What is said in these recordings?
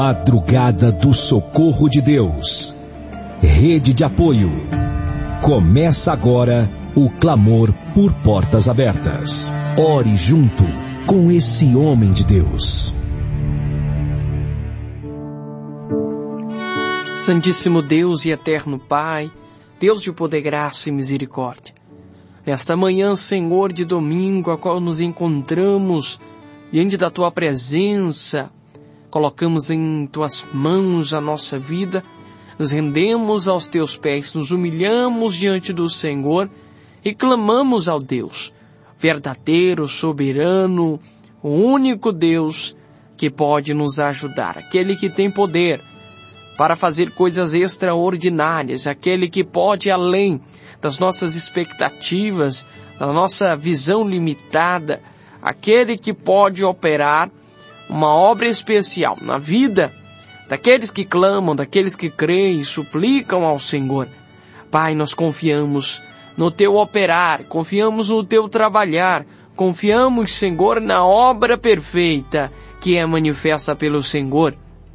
Madrugada do Socorro de Deus. Rede de apoio. Começa agora o clamor por portas abertas. Ore junto com esse homem de Deus. Santíssimo Deus e eterno Pai, Deus de poder, graça e misericórdia. Nesta manhã, Senhor, de domingo, a qual nos encontramos diante da Tua presença, colocamos em Tuas mãos a nossa vida, nos rendemos aos Teus pés, nos humilhamos diante do Senhor e clamamos ao Deus verdadeiro, soberano, o único Deus que pode nos ajudar, aquele que tem poder para fazer coisas extraordinárias, aquele que pode ir além das nossas expectativas, da nossa visão limitada, aquele que pode operar uma obra especial na vida daqueles que clamam, daqueles que creem e suplicam ao Senhor. Pai, nós confiamos no Teu operar, confiamos no Teu trabalhar, confiamos, Senhor, na obra perfeita que é manifesta pelo Senhor.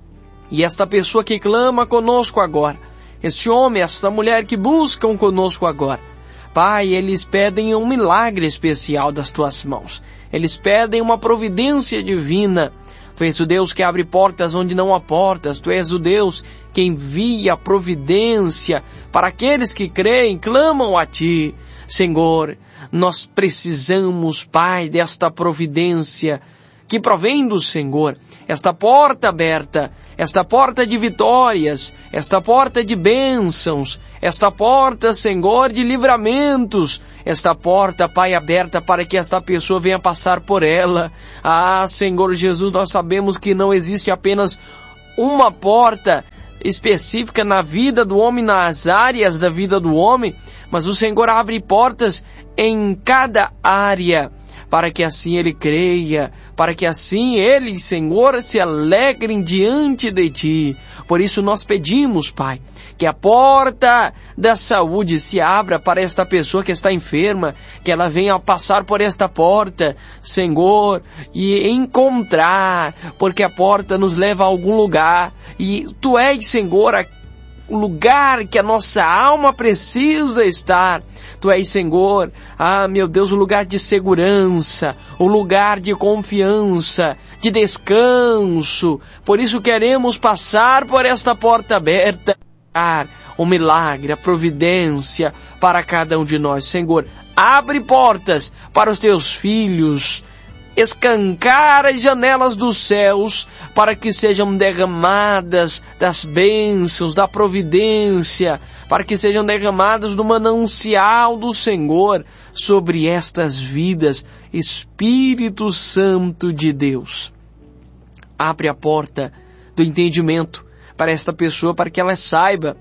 E esta pessoa que clama conosco agora, este homem, esta mulher que buscam conosco agora, Pai, eles pedem um milagre especial das Tuas mãos. Eles pedem uma providência divina. Tu és o Deus que abre portas onde não há portas. Tu és o Deus que envia a providência para aqueles que creem, clamam a Ti. Senhor, nós precisamos, Pai, desta providência que provém do Senhor, esta porta aberta, esta porta de vitórias, esta porta de bênçãos, esta porta, Senhor, de livramentos, esta porta, Pai, aberta para que esta pessoa venha passar por ela. Ah, Senhor Jesus, nós sabemos que não existe apenas uma porta específica na vida do homem, nas áreas da vida do homem, mas o Senhor abre portas em cada área, para que assim ele creia, para que assim ele, Senhor, se alegrem diante de Ti. Por isso nós pedimos, Pai, que a porta da saúde se abra para esta pessoa que está enferma, que ela venha passar por esta porta, Senhor, e encontrar, porque a porta nos leva a algum lugar, e Tu és, Senhor, o lugar que a nossa alma precisa estar. Tu és, Senhor, meu Deus, o lugar de segurança, o lugar de confiança, de descanso. Por isso queremos passar por esta porta aberta, o milagre, a providência para cada um de nós. Senhor, abre portas para os Teus filhos, escancara as janelas dos céus para que sejam derramadas das bênçãos, da providência, para que sejam derramadas do manancial do Senhor sobre estas vidas. Espírito Santo de Deus, abre a porta do entendimento para esta pessoa, para que ela saiba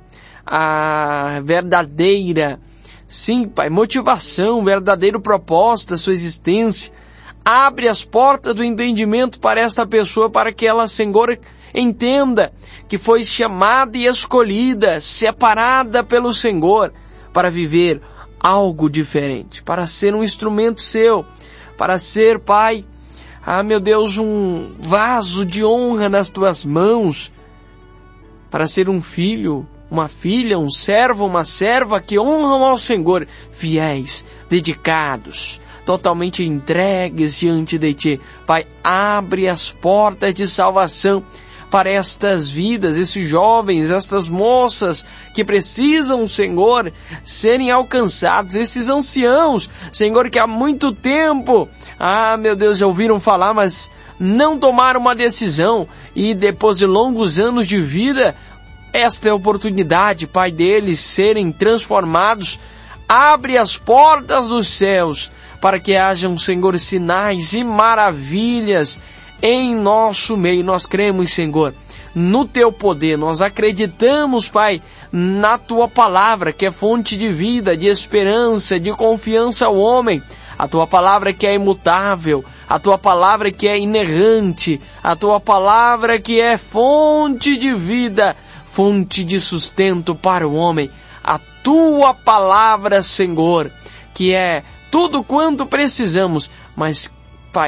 a verdadeira, sim, Pai, motivação, o verdadeiro propósito da sua existência. Abre as portas do entendimento para esta pessoa, para que ela, Senhor, entenda que foi chamada e escolhida, separada pelo Senhor, para viver algo diferente, para ser um instrumento Seu, para ser, Pai, meu Deus, um vaso de honra nas Tuas mãos, para ser um filho, uma filha, um servo, uma serva que honram ao Senhor, fiéis, dedicados, totalmente entregues diante de Ti. Pai, abre as portas de salvação para estas vidas, esses jovens, estas moças que precisam, Senhor, serem alcançados, esses anciãos, Senhor, que há muito tempo, meu Deus, já ouviram falar, mas não tomaram uma decisão, e depois de longos anos de vida, esta é a oportunidade, Pai, deles serem transformados. Abre as portas dos céus para que hajam, Senhor, sinais e maravilhas em nosso meio. Nós cremos, Senhor, no Teu poder. Nós acreditamos, Pai, na Tua palavra, que é fonte de vida, de esperança, de confiança ao homem. A Tua palavra que é imutável, a Tua palavra que é inerrante, a Tua palavra que é fonte de vida, fonte de sustento para o homem. A Tua palavra, Senhor, que é tudo quanto precisamos, mas, Pai,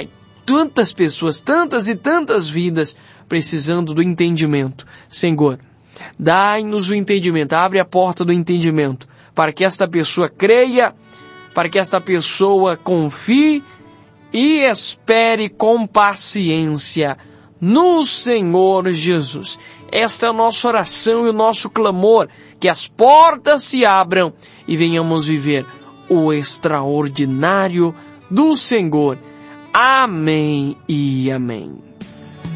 tantas pessoas, tantas e tantas vidas precisando do entendimento. Senhor, dai-nos o entendimento, abre a porta do entendimento, para que esta pessoa creia, para que esta pessoa confie e espere com paciência no Senhor Jesus. Esta é a nossa oração e o nosso clamor, que as portas se abram e venhamos viver o extraordinário do Senhor. Amém e amém.